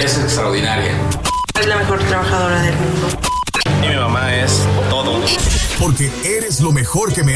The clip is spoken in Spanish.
Es extraordinaria. Es la mejor trabajadora del mundo. Y mi mamá es todo. Porque eres lo mejor que me